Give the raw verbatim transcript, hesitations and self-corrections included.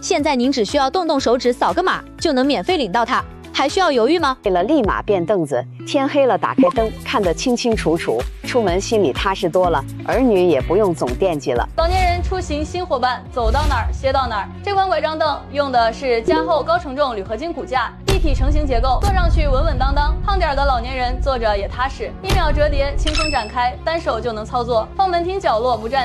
现在您只需要动动手指扫个码，就能免费领到它，还需要犹豫吗？ 为了立马变凳子，天黑了打开灯，看得清清楚楚，出门心里踏实多了，儿女也不用总惦记了。 老年人出行新伙伴，走到哪儿歇到哪儿。这款拐杖凳用的是加厚高承重铝合金骨架，一体成型结构，坐上去稳稳当当。胖点的老年人坐着也踏实，一秒折叠，轻松展开，单手就能操作，放门厅角落不占。